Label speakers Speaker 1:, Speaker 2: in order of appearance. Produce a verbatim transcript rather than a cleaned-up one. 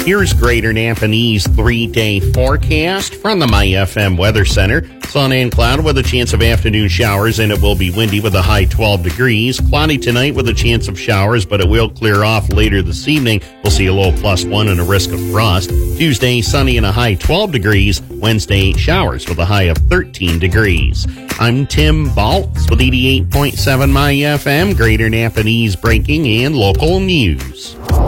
Speaker 1: Here's Greater Napanese three-day forecast from the My F M Weather Center. Sun and cloud with a chance of afternoon showers, and it will be windy with a high twelve degrees. Cloudy tonight with a chance of showers, but it will clear off later this evening. We'll see a low plus one and a risk of frost. Tuesday, sunny and a high twelve degrees. Wednesday, showers with a high of thirteen degrees. I'm Tim Baltz with eighty-eight point seven My F M, Greater Napanese breaking and local news.